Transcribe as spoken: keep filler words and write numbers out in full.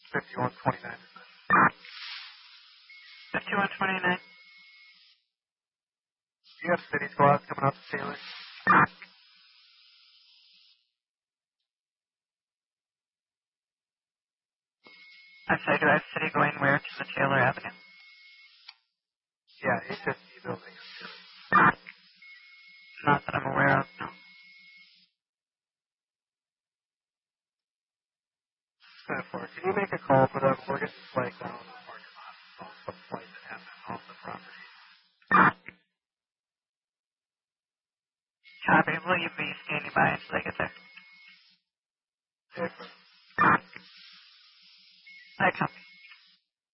fifty-one twenty-nine. fifty-one twenty-nine. Do you have city squads coming up to Taylor? I'm sorry, do I have city going where to the Taylor Avenue? Yeah, H S C building. Not that I'm aware of, no. ten four. Can you make a call for them? We're getting flagged down in the parking lot on some flight that happened off the property. Copy. Will you be standing by until they get there? Okay, I copy.